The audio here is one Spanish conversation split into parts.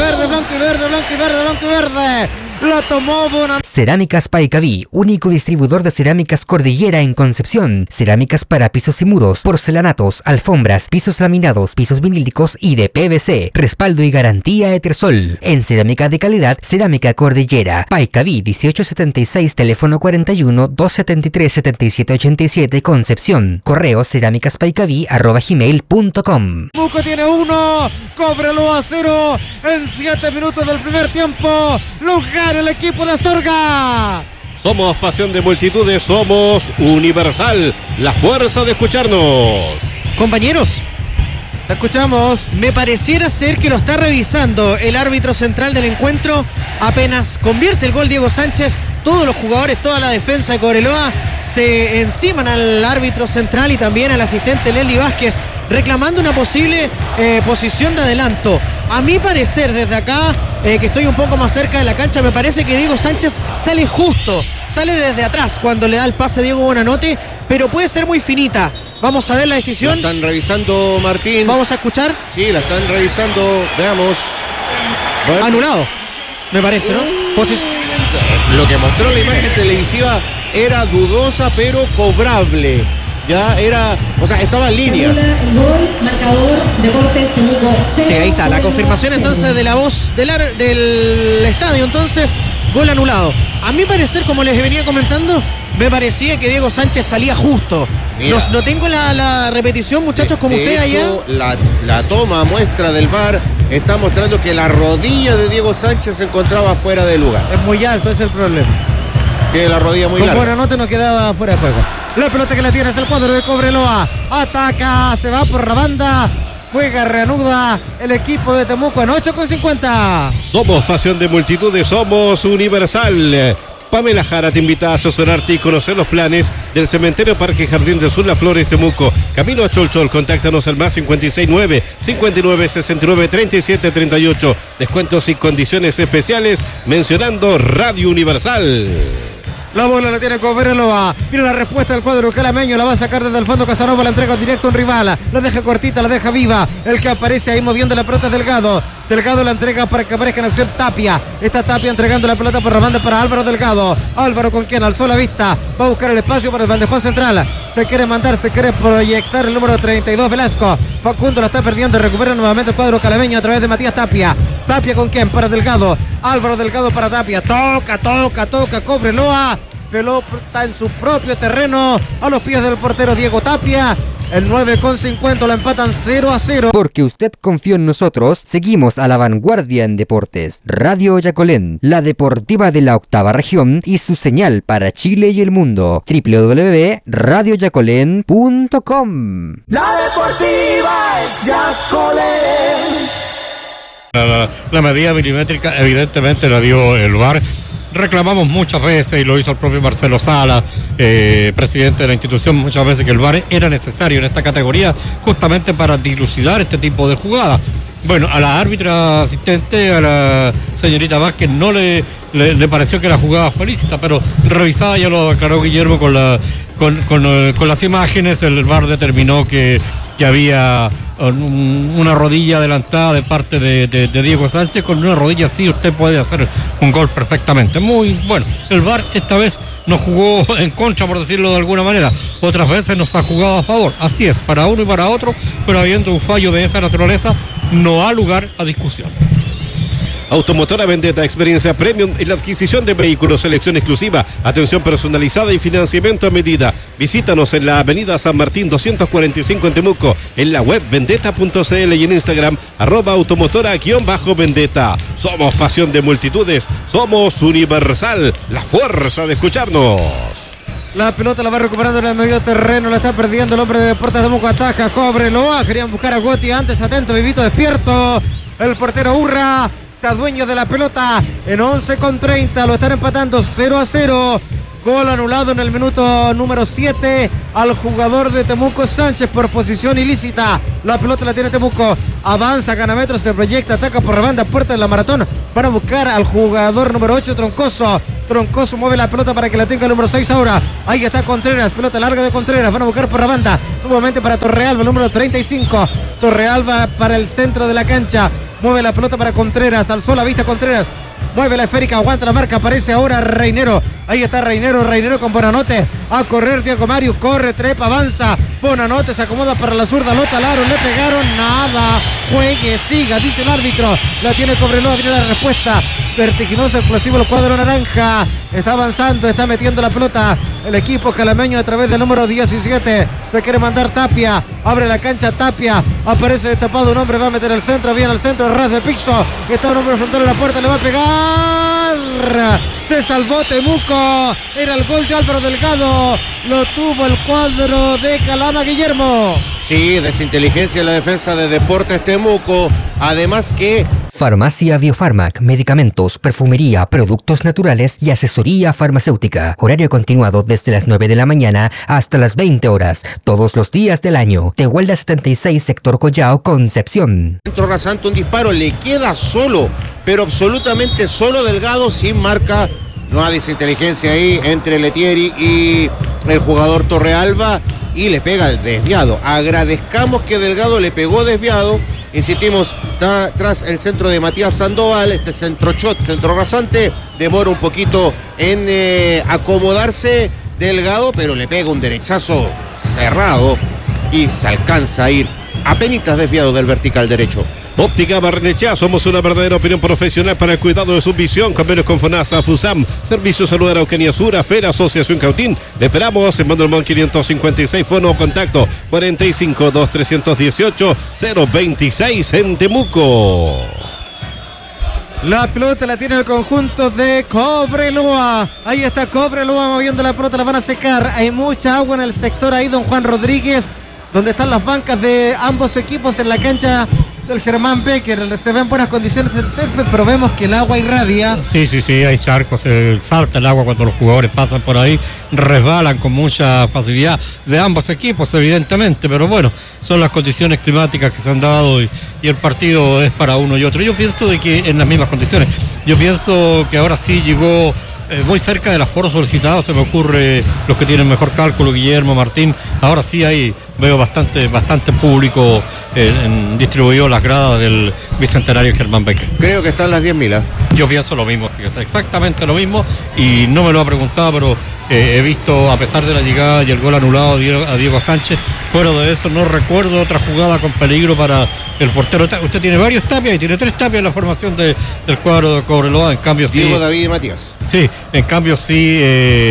verde, blanco y verde, blanco y verde, blanco y verde. La tomó Bonanote. Cerámicas Paicaví, único distribuidor de cerámicas Cordillera en Concepción. Cerámicas para pisos y muros, porcelanatos, alfombras, pisos laminados, pisos vinílicos y de PVC. Respaldo y garantía Etersol. En cerámica de calidad, Cerámica Cordillera. Paicaví 1876, teléfono 41 273 7787, Concepción. Correo cerámicaspaicaví@gmail.com. Temuco tiene 1, Cobreloa 0 en 7 minutos del primer tiempo. Lo gana el equipo de Astorga. Somos pasión de multitudes, somos Universal, la fuerza de escucharnos. Compañeros, te escuchamos. me pareciera ser que lo está revisando el árbitro central del encuentro. Apenas convierte el gol Diego Sánchez, todos los jugadores, toda la defensa de Cobreloa se enciman al árbitro central y también al asistente Leslie Vázquez, reclamando una posible posición de adelanto. A mi parecer, desde acá, que estoy un poco más cerca de la cancha, me parece que Diego Sánchez sale justo, sale desde atrás cuando le da el pase a Diego Bonanote, pero puede ser muy finita. Vamos a ver la decisión. La están revisando, Martín. Vamos a escuchar. Sí, la están revisando. Veamos. Anulado, me parece, ¿no? Lo que mostró la imagen televisiva era dudosa, pero cobrable. Ya era, o sea, estaba en línea. El gol, marcador, Deportes Temuco 0. Sí, ahí está, la confirmación entonces de la voz del estadio. Entonces, gol anulado. A mi parecer, como les venía comentando, me parecía que Diego Sánchez salía justo. No tengo la repetición, muchachos, como usted allá. La toma muestra del VAR está mostrando que la rodilla de Diego Sánchez se encontraba fuera de lugar. Es muy alto, ese es el problema. Tiene la rodilla muy larga. Con Bonanote no quedaba fuera de juego. La pelota que la tiene es el cuadro de Cobreloa. Ataca, se va por la banda. Juega, reanuda el equipo de Temuco en 8:50. Somos pasión de multitudes, somos Universal. Pamela Jara te invita a asesorarte y conocer los planes del Cementerio Parque Jardín del Sur Las Flores Temuco. Camino a Cholchol, contáctanos al más 569 59 69 37 38. Descuentos y condiciones especiales mencionando Radio Universal. La bola la tiene Cobreloa. Mira la respuesta del cuadro calameño. La va a sacar desde el fondo Casanova. La entrega directo a un rival. La deja cortita, la deja viva. El que aparece ahí moviendo la pelota es Delgado. Delgado la entrega para que aparezca en acción Tapia. Está Tapia entregando la pelota por la banda para Álvaro Delgado. Álvaro con quien alzó la vista. Va a buscar el espacio para el bandejón central. Se quiere mandar, se quiere proyectar el número 32 Velasco. Facundo la está perdiendo. Recupera nuevamente el cuadro calameño a través de Matías Tapia. Tapia con quien para Delgado. Álvaro Delgado para Tapia. Toca Cobreloa. Pelota en su propio terreno a los pies del portero Diego Tapia. El 9:50 lo empatan 0-0. Porque usted confió en nosotros, seguimos a la vanguardia en deportes. Radio Yacolén, la deportiva de la octava región y su señal para Chile y el mundo. www.radioyacolén.com. La deportiva es Yacolén. La medida milimétrica evidentemente la dio el VAR. Reclamamos muchas veces, y lo hizo el propio Marcelo Sala, presidente de la institución, muchas veces que el VAR era necesario en esta categoría justamente para dilucidar este tipo de jugadas. Bueno, a la árbitra asistente, a la señorita Vázquez, no le pareció que la jugada fue lícita, pero revisada, ya lo aclaró Guillermo con las imágenes, el VAR determinó que había una rodilla adelantada de parte de Diego Sánchez. Con una rodilla así usted puede hacer un gol perfectamente. Muy bueno, el VAR esta vez nos jugó en contra, por decirlo de alguna manera. Otras veces nos ha jugado a favor. Así es, para uno y para otro, pero habiendo un fallo de esa naturaleza, no ha lugar a discusión. Automotora Vendetta, experiencia premium en la adquisición de vehículos, selección exclusiva, atención personalizada y financiamiento a medida. Visítanos en la avenida San Martín 245 en Temuco, en la web vendetta.cl y en Instagram @automotora_vendetta. Somos pasión de multitudes, somos Universal, la fuerza de escucharnos. La pelota la va recuperando en el medio terreno, la está perdiendo el hombre de Deportes Temuco, ataca Cobreloa, querían buscar a Gotti antes, atento, vivito, despierto, el portero Urra se adueña de la pelota en 11:30, lo están empatando 0-0. Gol anulado en el minuto número 7 al jugador de Temuco Sánchez por posición ilícita. La pelota la tiene Temuco, avanza, gana metros, se proyecta, ataca por la banda, puerta de la maratón para buscar al jugador número 8, Troncoso. Troncoso mueve la pelota para que la tenga el número 6 ahora. Ahí está Contreras, pelota larga de Contreras, van a buscar por la banda, nuevamente para Torrealba, el número 35. Torrealba para el centro de la cancha. Mueve la pelota para Contreras. Alzó la vista Contreras. Mueve la esférica, aguanta la marca, aparece ahora Reinero. Ahí está Reinero con Bonanote. A correr Diego Mario, corre, trepa, avanza. Bonanote se acomoda para la zurda, Lota Laro, le pegaron, nada. Juegue, siga, dice el árbitro. La tiene Cobreloa, viene la respuesta. Vertiginoso, explosivo el cuadro naranja. Está avanzando, está metiendo la pelota el equipo calameño a través del número 17. Se quiere mandar Tapia. Abre la cancha Tapia. Aparece destapado un hombre, va a meter el centro. Viene al centro, ras de piso. Está un hombre frontal en la puerta, le va a pegar. Se salvó Temuco. Era el gol de Álvaro Delgado. Lo tuvo el cuadro de Calama, Guillermo. Sí, desinteligencia en la defensa de Deportes Temuco. Además que Farmacia Biofarmac, medicamentos, perfumería, productos naturales y asesoría farmacéutica. Horario continuado desde las 9 de la mañana hasta las 20 horas, todos los días del año. Tehuelda 76, sector Collao, Concepción. Centro rasante, un disparo, le queda solo, pero absolutamente solo Delgado, sin marca. No hay desinteligencia ahí entre Letieri y el jugador Torrealba y le pega el desviado. Agradezcamos que Delgado le pegó desviado. Insistimos, está tras el centro de Matías Sandoval, este centro rasante, demora un poquito en acomodarse Delgado, pero le pega un derechazo cerrado y se alcanza a ir apenitas desviado del vertical derecho. Óptica Barnechea, somos una verdadera opinión profesional para el cuidado de su visión. Convenios con FONASA, FUSAM, Servicio Salud Araucanía Sur, AFER, Asociación Cautín. Le esperamos en Mandolmón 556, fono contacto 45-2318-026 en Temuco. La pelota la tiene el conjunto de Cobreloa. Ahí está Cobreloa moviendo la pelota, la van a secar. Hay mucha agua en el sector ahí, don Juan Rodríguez, donde están las bancas de ambos equipos en la cancha del Germán Becker. Se ven buenas condiciones en el césped, pero vemos que el agua irradia. Sí, hay charcos, salta el agua cuando los jugadores pasan por ahí, resbalan con mucha facilidad de ambos equipos, evidentemente, pero bueno, son las condiciones climáticas que se han dado y el partido es para uno y otro. Yo pienso de que en las mismas condiciones, yo pienso que ahora sí llegó muy cerca del aforo solicitado, se me ocurre los que tienen mejor cálculo, Guillermo, Martín, ahora sí ahí veo bastante público distribuido las gradas del Bicentenario Germán Becker. Creo que están las 10.000. Yo pienso lo mismo, fíjese, exactamente lo mismo, y no me lo ha preguntado, pero he visto, a pesar de la llegada y el gol anulado a Diego Sánchez, fuera de eso no recuerdo otra jugada con peligro para el portero. Usted tiene varios Tapias y tiene 3 Tapias en la formación del cuadro de Cobreloa, en cambio sí. Diego, David y Matías. Sí, en cambio sí,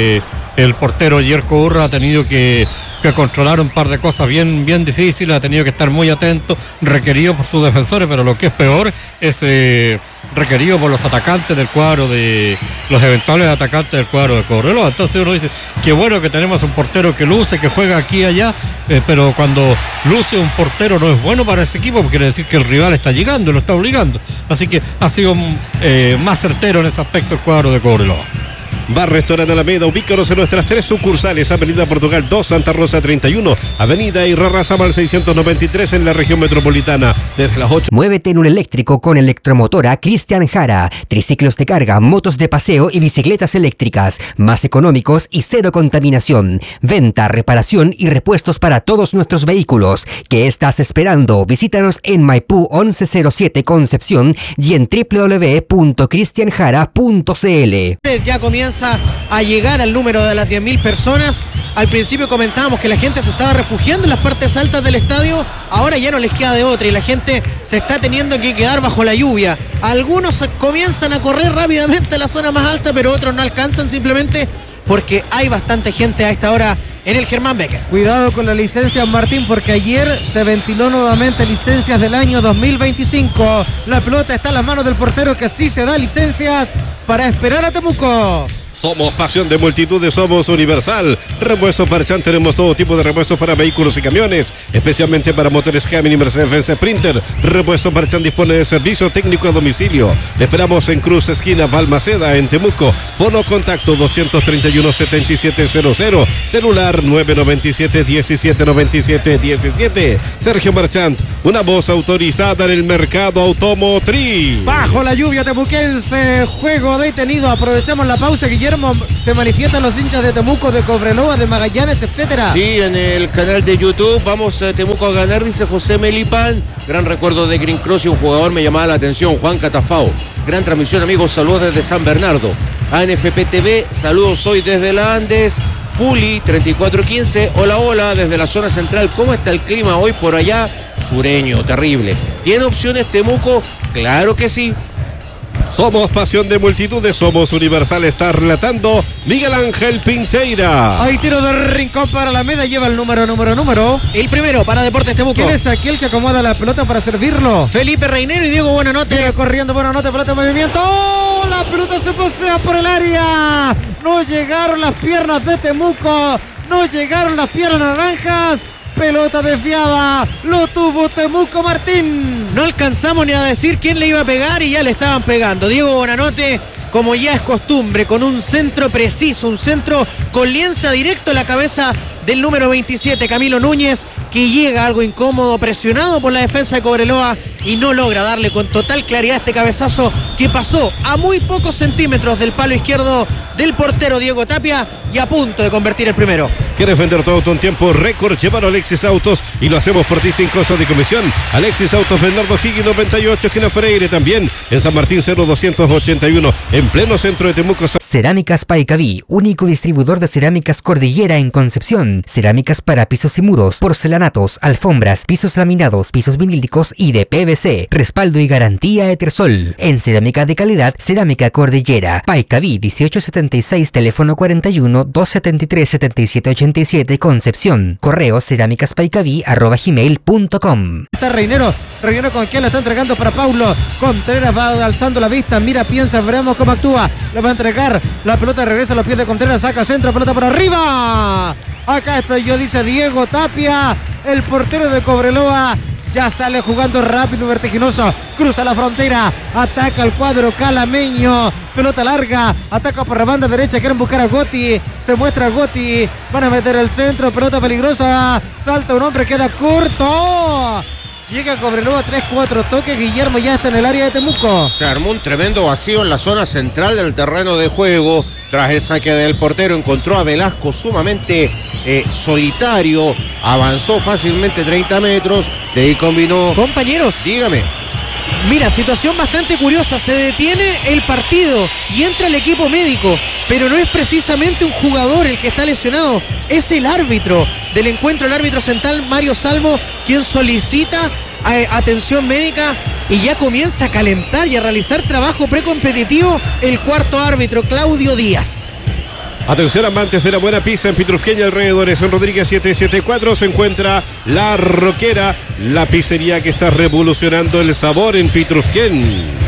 el portero Yerko Urra ha tenido que controlar un par de cosas bien difíciles, ha tenido que estar muy atento, requerido por sus defensores, pero lo que es peor es requerido por los atacantes del cuadro los eventuales atacantes del cuadro de Cobreloa. Entonces uno dice, qué bueno que tenemos un portero que luce, que juega aquí y allá, pero cuando luce un portero no es bueno para ese equipo, porque quiere decir que el rival está llegando, lo está obligando. Así que ha sido más certero en ese aspecto el cuadro de Cobreloa. Bar Restaurante Alameda, ubícanos en nuestras 3 sucursales: Avenida Portugal 2, Santa Rosa 31, Avenida Irarrázaval 693 en la región metropolitana, desde las 8. Muévete en un eléctrico con Electromotora Cristian Jara. Triciclos de carga, motos de paseo y bicicletas eléctricas, más económicos y cero contaminación. Venta, reparación y repuestos para todos nuestros vehículos. ¿Qué estás esperando? Visítanos en Maipú 1107 Concepción y en www.cristianjara.cl. Ya comienza a llegar al número de las 10.000 personas. Al principio comentábamos que la gente se estaba refugiando en las partes altas del estadio, ahora ya no les queda de otra y la gente se está teniendo que quedar bajo la lluvia. Algunos comienzan a correr rápidamente a la zona más alta, pero otros no alcanzan simplemente porque hay bastante gente a esta hora en el Germán Becker. Cuidado con las licencias, Martín, porque ayer se ventiló nuevamente licencias del año 2025. La pelota está en las manos del portero, que sí se da licencias para esperar a Temuco. Somos pasión de multitudes, somos Universal. Repuestos Marchand, tenemos todo tipo de repuestos para vehículos y camiones, especialmente para motores Cummins y Mercedes-Benz Sprinter. Repuestos Marchand dispone de servicio técnico a domicilio. Le esperamos en Cruz Esquina Balmaceda, en Temuco. Fono contacto 231-7700, celular 997-1797-17. Sergio Marchand, una voz autorizada en el mercado automotriz. Bajo la lluvia temuquense, juego detenido. Aprovechamos la pausa, Guillermo. Guillermo, se manifiestan los hinchas de Temuco, de Cobreloa, de Magallanes, etcétera. Sí, en el canal de YouTube, vamos a Temuco a ganar, dice José Melipán. Gran recuerdo de Green Cross y un jugador me llamaba la atención, Juan Catafao. Gran transmisión, amigos, saludos desde San Bernardo. ANFP TV, saludos hoy desde la Andes. Puli 3415, hola desde la zona central. ¿Cómo está el clima hoy por allá? Sureño, terrible. ¿Tiene opciones Temuco? Claro que sí. Somos pasión de multitudes, somos Universal, está relatando Miguel Ángel Pincheira. Hay tiro de rincón para la media, lleva el número. El primero para Deportes Temuco. ¿Quién es aquel que acomoda la pelota para servirlo? Felipe Reinero y Diego Buenanote. Viene corriendo, Buenanote, pelota en movimiento. ¡Oh! La pelota se pasea por el área. No llegaron las piernas de Temuco, no llegaron las piernas naranjas. Pelota desviada, lo tuvo Temuco Martín. No alcanzamos ni a decir quién le iba a pegar y ya le estaban pegando. Diego Buenanote, como ya es costumbre, con un centro preciso, un centro con lienza directo en la cabeza del número 27, Camilo Núñez, que llega algo incómodo, presionado por la defensa de Cobreloa y no logra darle con total claridad este cabezazo que pasó a muy pocos centímetros del palo izquierdo del portero Diego Tapia y a punto de convertir el primero. ¿Quieres vender tu auto en tiempo récord? Llévalo a Alexis Autos y lo hacemos por ti sin costo de comisión. Alexis Autos, Bernardo Higgins 98, esquina Freire, también en San Martín 0281, en pleno centro de Temuco. Cerámicas Paicaví, único distribuidor de cerámicas Cordillera en Concepción. Cerámicas para pisos y muros, porcelanatos, alfombras, pisos laminados, pisos vinílicos y de PVC. Respaldo y garantía Etersol. En cerámica de calidad, Cerámica Cordillera. Paicaví 1876, teléfono 41 273 7787, Concepción. Correo cerámicaspaicaví@gmail.com. Está Reinero con quien la está entregando para Paulo Contreras, va alzando la vista, mira, piensa, veremos cómo actúa, le va a entregar, la pelota regresa a los pies de Contreras, saca centro, pelota por arriba, acá estoy yo, dice Diego Tapia, el portero de Cobreloa, ya sale jugando rápido y vertiginoso, cruza la frontera, ataca el cuadro calameño, pelota larga, ataca por la banda derecha, quieren buscar a Gotti, se muestra Gotti, van a meter el centro, pelota peligrosa, salta un hombre, queda corto. Llega Cobreloa, 3-4 toques, Guillermo ya está en el área de Temuco. Se armó un tremendo vacío en la zona central del terreno de juego. Tras el saque del portero encontró a Velasco sumamente solitario. Avanzó fácilmente 30 metros. De ahí combinó. Compañeros, Dígame. mira, situación bastante curiosa. Se detiene el partido y entra el equipo médico. Pero no es precisamente un jugador el que está lesionado. Es el árbitro del encuentro, el árbitro central, Mario Salvo, quien solicita atención médica y ya comienza a calentar y a realizar trabajo precompetitivo el cuarto árbitro, Claudio Díaz. Atención, amantes de la buena pizza en Pitrufquén y alrededores. En Rodríguez 774 se encuentra La Roquera, la pizzería que está revolucionando el sabor en Pitrufquén.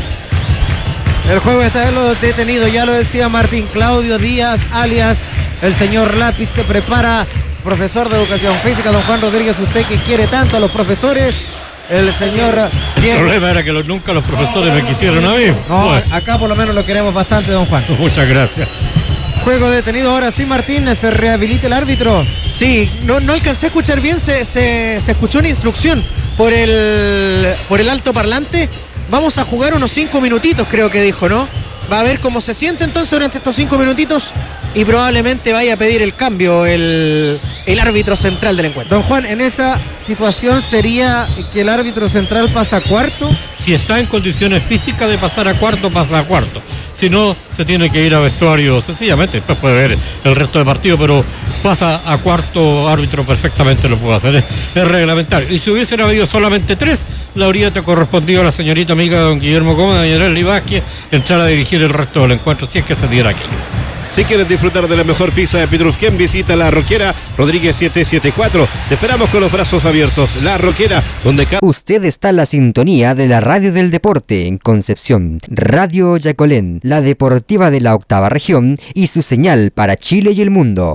El juego está en lo detenido, ya lo decía Martín. Claudio Díaz, alias el señor Lápiz, se prepara. Profesor de Educación Física, don Juan Rodríguez, usted que quiere tanto a los profesores. El señor Diego. El problema era que nunca los profesores me quisieron a mí. No, bueno. Acá por lo menos lo queremos bastante, don Juan. Muchas gracias. Juego detenido, ahora sí, Martín, ¿se rehabilita el árbitro? Sí, no alcancé a escuchar bien, se escuchó una instrucción por el alto parlante. Vamos a jugar unos 5 minutitos, creo que dijo, ¿no? Va a ver cómo se siente entonces durante estos 5 minutitos y probablemente vaya a pedir el cambio el árbitro central del encuentro. Don Juan, en esa situación sería que el árbitro central pasa a cuarto. Si está en condiciones físicas de pasar a cuarto, pasa a cuarto. Si no, se tiene que ir a vestuario sencillamente. Después puede ver el resto del partido, pero pasa a cuarto árbitro perfectamente, lo puede hacer. Es reglamentario. Y si hubiesen habido solamente 3, la habría correspondido a la señorita amiga de don Guillermo Gómez, doña Yareli Vázquez, entrar a dirigir el resto del encuentro, si es que se diera aquello. Si quieres disfrutar de la mejor pizza de Pitrufquén, visita La Roquera, Rodríguez 774. Te esperamos con los brazos abiertos. La Roquera, donde Usted está en la sintonía de la Radio del Deporte en Concepción. Radio Yacolén, la deportiva de la octava región y su señal para Chile y el mundo.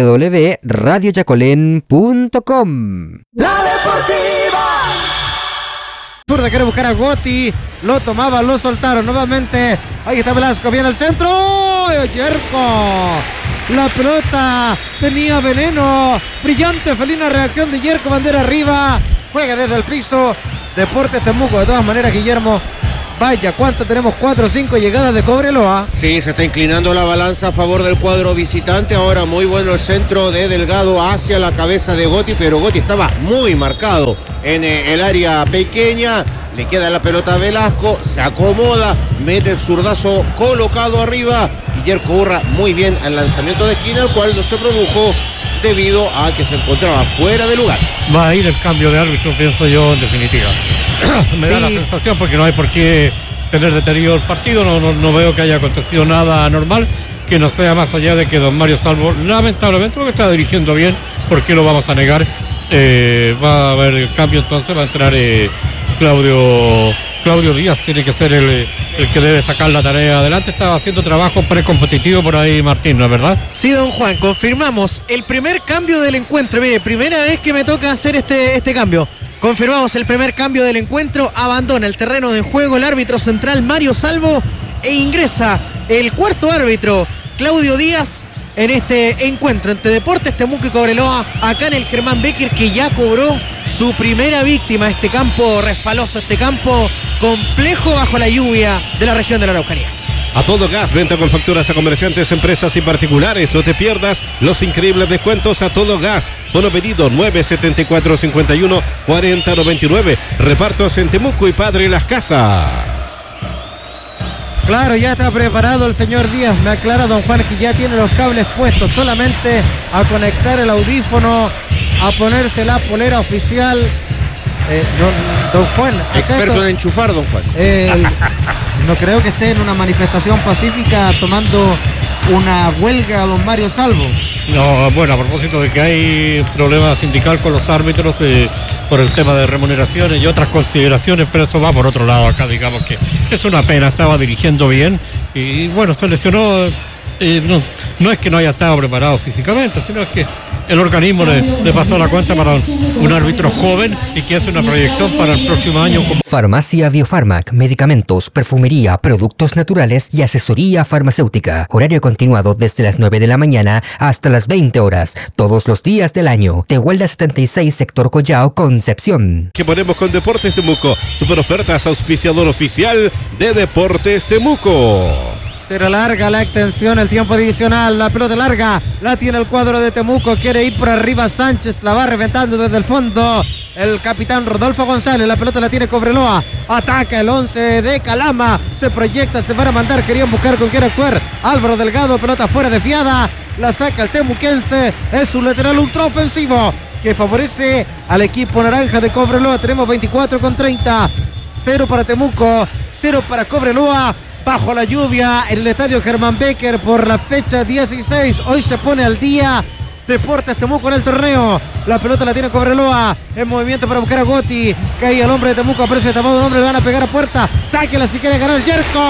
www.radioyacolén.com. La Deportiva. Zurda quiere buscar a Gotti, lo tomaba, lo soltaron nuevamente. Ahí está Velasco, viene al centro. Yerko, la pelota tenía veneno. Brillante, felina reacción de Yerko, bandera arriba. Juega desde el piso. Deportes Temuco, de todas maneras, Guillermo. Vaya, ¿cuánto tenemos? 4 o 5 llegadas de Cobreloa. Sí, se está inclinando la balanza a favor del cuadro visitante. Ahora muy bueno el centro de Delgado hacia la cabeza de Gotti, pero Gotti estaba muy marcado en el área pequeña. Le queda la pelota a Velasco, se acomoda, mete el zurdazo colocado arriba. Y Jerko Urra muy bien al lanzamiento de esquina, el cual no se produjo debido a que se encontraba fuera de lugar. Va a ir el cambio de árbitro, pienso yo, en definitiva. Me da la sensación, porque no hay por qué tener detenido el partido, no veo que haya acontecido nada anormal, que no sea más allá de que don Mario Salvo, lamentablemente, porque está dirigiendo bien, ¿por qué lo vamos a negar? Va a haber el cambio, entonces va a entrar Claudio Díaz, tiene que ser el que debe sacar la tarea adelante. Estaba haciendo trabajo precompetitivo por ahí Martín, ¿no es verdad? Sí, don Juan, confirmamos el primer cambio del encuentro. Mire, primera vez que me toca hacer este cambio. Confirmamos el primer cambio del encuentro. Abandona el terreno de juego el árbitro central Mario Salvo e ingresa el cuarto árbitro Claudio Díaz en este encuentro entre Deportes Temuco y Cobreloa, acá en el Germán Becker, que ya cobró su primera víctima. Este campo resbaloso, este campo complejo bajo la lluvia de la región de la Araucanía. A todo gas, venta con facturas a comerciantes, empresas y particulares. No te pierdas los increíbles descuentos a todo gas. Fono pedido 974-51-4099. Repartos en Temuco y Padre Las Casas. Claro, ya está preparado el señor Díaz. Me aclara don Juan que ya tiene los cables puestos. Solamente a conectar el audífono, a ponerse la polera oficial. Don Juan. Experto en enchufar, don Juan. No creo que esté en una manifestación pacífica tomando una huelga a don Mario Salvo. No, bueno, a propósito de que hay problema sindical con los árbitros por el tema de remuneraciones y otras consideraciones, pero eso va por otro lado acá, digamos que es una pena, estaba dirigiendo bien y bueno, se lesionó, no es que no haya estado preparado físicamente, sino es que el organismo le pasó la cuenta para un árbitro joven y que hace una proyección para el próximo año. Farmacia Biofarmac, medicamentos, perfumería, productos naturales y asesoría farmacéutica. Horario continuado desde las 9 de la mañana hasta las 20 horas, todos los días del año. Tehuelda 76, sector Collao, Concepción. ¿Qué ponemos con Deportes Temuco? Super ofertas, auspiciador oficial de Deportes Temuco. Será larga la extensión, el tiempo adicional, la pelota larga, la tiene el cuadro de Temuco, quiere ir por arriba Sánchez, la va reventando desde el fondo el capitán Rodolfo González, la pelota la tiene Cobreloa, ataca el 11 de Calama, se proyecta, se van a mandar, querían buscar con quién actuar, Álvaro Delgado, pelota fuera desviada, la saca el temuquense, es un lateral ultraofensivo que favorece al equipo naranja de Cobreloa. Tenemos 24:30, 0 para Temuco, 0 para Cobreloa. Bajo la lluvia en el estadio Germán Becker por la fecha 16. Hoy se pone al día Deportes Temuco en el torneo. La pelota la tiene Cobreloa en movimiento para buscar a Gotti. Cae el hombre de Temuco, aparece tapado un hombre, le van a pegar a puerta. Sáquela si quiere ganar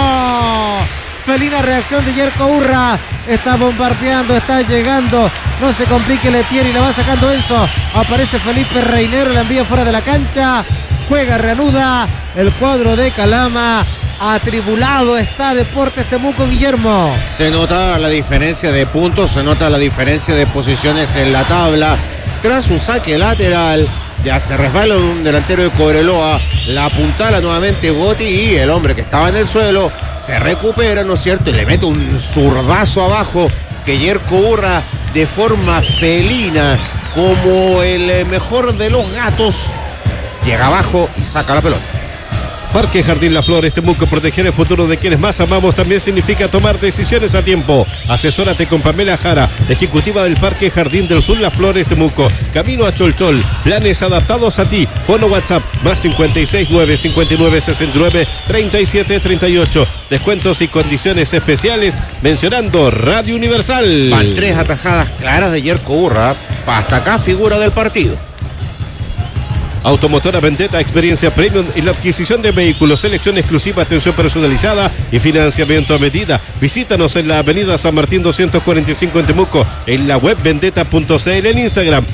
Jerko. Felina reacción de Jerko Urra. Está bombardeando, está llegando. No se complique Letieri, la va sacando Enzo. Aparece Felipe Reinero, la envía fuera de la cancha. Juega, reanuda el cuadro de Calama. Atribulado está Deportes Temuco, Guillermo. Se nota la diferencia de puntos, se nota la diferencia de posiciones en la tabla. Tras un saque lateral, ya se resbala un delantero de Cobreloa, la apuntala nuevamente Gotti y el hombre que estaba en el suelo se recupera, ¿no es cierto? Y le mete un zurdazo abajo que Jerko Urra de forma felina, como el mejor de los gatos, llega abajo y saca la pelota. Parque Jardín Las Flores Temuco, proteger el futuro de quienes más amamos también significa tomar decisiones a tiempo. Asesórate con Pamela Jara, ejecutiva del Parque Jardín del Sur Las Flores Temuco. Camino a Cholchol, planes adaptados a ti. Fono WhatsApp más 569 59 69 37 38. Descuentos y condiciones especiales mencionando Radio Universal. Van 3 atajadas claras de Jerko Urra, hasta acá figura del partido. Automotora Vendetta, experiencia premium y la adquisición de vehículos, selección exclusiva, atención personalizada y financiamiento a medida. Visítanos en la avenida San Martín 245 en Temuco, en la web vendetta.cl, en Instagram,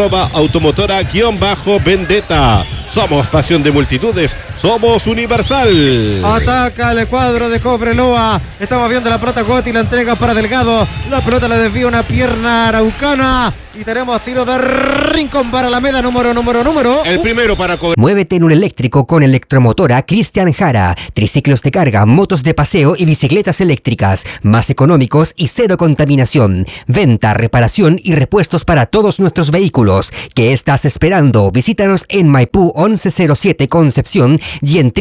@automotora_vendetta. Somos pasión de multitudes, somos Universal. Ataca el cuadro de Cobreloa. Estamos viendo la pelota, Gotti la entrega para Delgado. La pelota la desvía una pierna araucana. Y tenemos tiro de rincón para Alameda, número. El primero para cobrar. Muévete en un eléctrico con Electromotora Cristian Jara. Triciclos de carga, motos de paseo y bicicletas eléctricas. Más económicos y cero contaminación. Venta, reparación y repuestos para todos nuestros vehículos. ¿Qué estás esperando? Visítanos en Maipú 1107 Concepción y en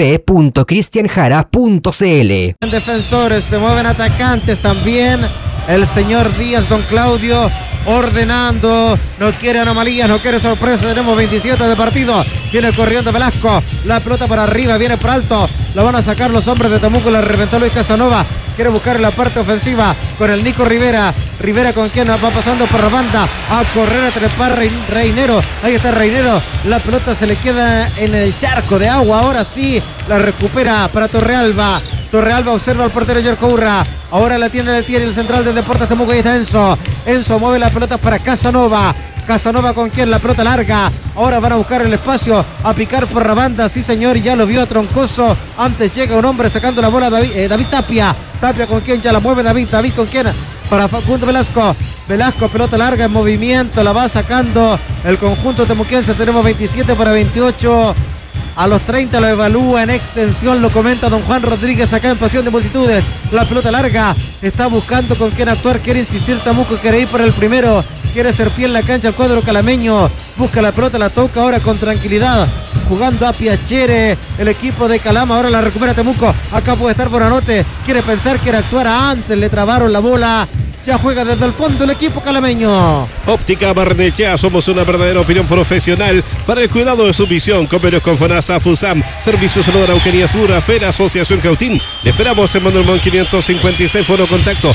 www.cristianjara.cl. Defensores, se mueven atacantes también. El señor Díaz, don Claudio, ordenando, no quiere anomalías, no quiere sorpresa. Tenemos 27 de partido, viene corriendo Velasco, la pelota para arriba, viene para alto, la van a sacar los hombres de Temuco, la reventó Luis Casanova, quiere buscar en la parte ofensiva con el Nico Rivera con quien va pasando por la banda, a correr, a trepar Reinero, ahí está Reinero, la pelota se le queda en el charco de agua, ahora sí, la recupera para Torrealba observa al portero Yerko Urra. Ahora la tiene el central de Deportes Temuco. Ahí está Enzo mueve la pelota para Casanova con quien la pelota larga. Ahora van a buscar el espacio, a picar por la banda. Sí señor, ya lo vio a Troncoso. Antes llega un hombre sacando la bola, David Tapia con quien ya la mueve David con quien para Facundo Velasco, pelota larga en movimiento, la va sacando el conjunto temuquense. Tenemos 27 para 28. A los 30 lo evalúa en extensión, lo comenta don Juan Rodríguez acá en Pasión de Multitudes. La pelota larga, está buscando con quién actuar, quiere insistir Temuco, quiere ir por el primero, quiere ser pie en la cancha el cuadro calameño. Busca la pelota, la toca ahora con tranquilidad, jugando a Piacere, el equipo de Calama. Ahora la recupera Temuco, acá puede estar Bonanote, quiere pensar, quiere actuar antes, le trabaron la bola. Ya juega desde el fondo el equipo calameño. Óptica Barnechea, somos una verdadera opinión profesional para el cuidado de su visión. Convenios con FONASA, FUSAM, Servicios Olor, Araucanía Sur, AFER, Asociación Cautín. Le esperamos en Manuel Montt 556, foro contacto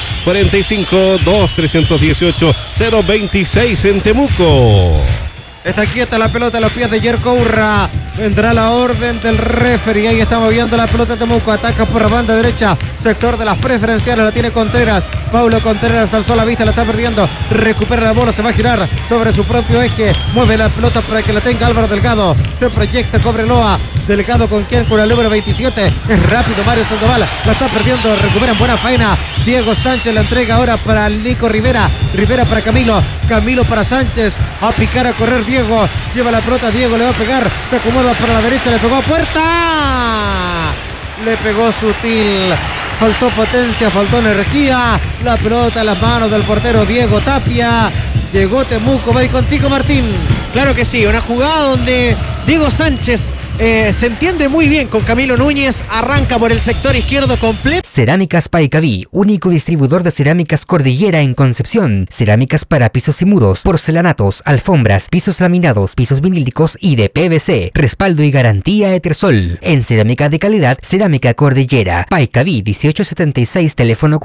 45-2-318-026 en Temuco. Está quieta la pelota a los pies de Yerko Urra. Vendrá la orden del referee. Ahí está moviendo la pelota Temuco. Ataca por la banda derecha. Sector de las preferenciales. La tiene Contreras. Paulo Contreras alzó la vista. La está perdiendo. Recupera la bola. Se va a girar sobre su propio eje. Mueve la pelota para que la tenga Álvaro Delgado. Se proyecta Cobreloa. Delgado con quien, con el número 27. Es rápido Mario Sandoval. La está perdiendo. Recupera en buena faena. Diego Sánchez la entrega ahora para el Nico Rivera. Rivera para Camilo. Camilo para Sánchez. A picar, a correr Diego. Lleva la pelota. Diego le va a pegar. Se acomoda para la derecha. Le pegó a puerta. Le pegó sutil. Faltó potencia, faltó energía. La pelota en las manos del portero Diego Tapia. Llegó Temuco. Va ahí contigo, Martín. Claro que sí. Una jugada donde Diego Sánchez se entiende muy bien con Camilo Núñez, arranca por el sector izquierdo completo. Cerámicas Paicaví, único distribuidor de cerámicas Cordillera en Concepción. Cerámicas para pisos y muros, porcelanatos, alfombras, pisos laminados, pisos vinílicos y de PVC. Respaldo y garantía Etersol. En cerámica de calidad, Cerámica Cordillera. Paicaví 1876, teléfono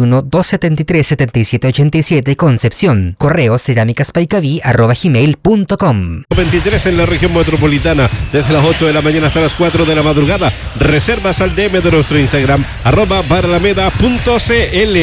41-273-7787, Concepción. Correo cerámicaspaicaví@gmail.com. 23 en la región metropolitana, desde las 8 de la mañana hasta las 4 de la madrugada. Reservas al DM de nuestro Instagram, @baralameda.cl.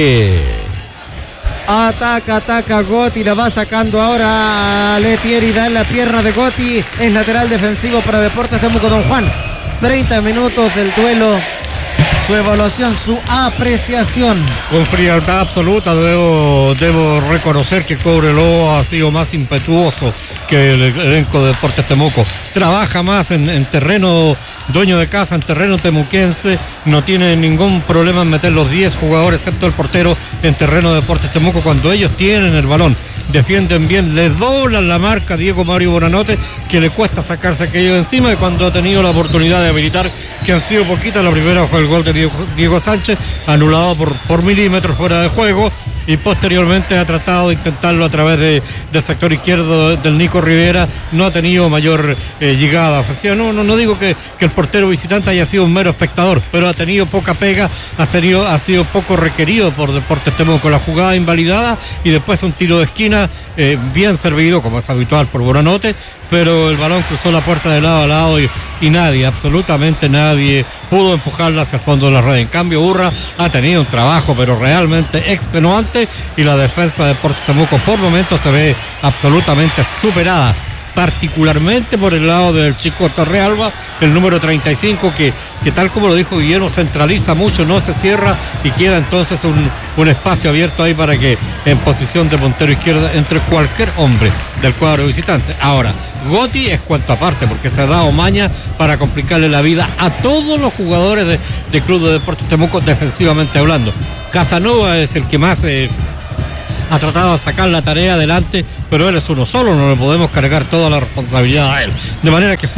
Ataca Gotti, la va sacando ahora Letieri, da en la pierna de Gotti. Es lateral defensivo para Deportes Temuco, don Juan. 30 minutos del duelo. Su evaluación, su apreciación. Con frialdad absoluta debo reconocer que Cobreloa ha sido más impetuoso que el elenco de Deportes Temuco. Trabaja más en terreno dueño de casa, en terreno temuquense. No tiene ningún problema en meter los 10 jugadores, excepto el portero, en terreno de Deportes Temuco cuando ellos tienen el balón. Defienden bien, le doblan la marca a Diego Mario Bonanote, que le cuesta sacarse aquello de encima, y cuando ha tenido la oportunidad de habilitar, que han sido poquitas, la primera fue el gol de Diego Sánchez, anulado por milímetros fuera de juego, y posteriormente ha tratado de intentarlo a través del sector izquierdo del Nico Rivera. No ha tenido mayor llegada. O sea, no digo que el portero visitante haya sido un mero espectador, pero ha tenido poca pega, ha sido poco requerido por Deportes Temuco. La jugada invalidada y después un tiro de esquina bien servido, como es habitual, por Bonanote, pero el balón cruzó la puerta de lado a lado y nadie, absolutamente nadie, pudo empujarla hacia el fondo de la red. En cambio, Urra ha tenido un trabajo pero realmente extenuante, y la defensa de Deportes Temuco por momentos se ve absolutamente superada particularmente por el lado del chico Torrealba, el número 35, que tal como lo dijo Guillermo, centraliza mucho, no se cierra y queda entonces un espacio abierto ahí para que en posición de puntero izquierdo entre cualquier hombre del cuadro visitante. Ahora, Gotti es cuanto aparte, porque se ha dado maña para complicarle la vida a todos los jugadores de Club de Deportes Temuco, defensivamente hablando. Casanova es el que más ha tratado de sacar la tarea adelante, pero él es uno solo, no le podemos cargar toda la responsabilidad a él. De manera que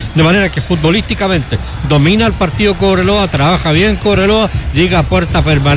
futbolísticamente domina el partido Cobreloa, trabaja bien Cobreloa, llega a puerta permanente.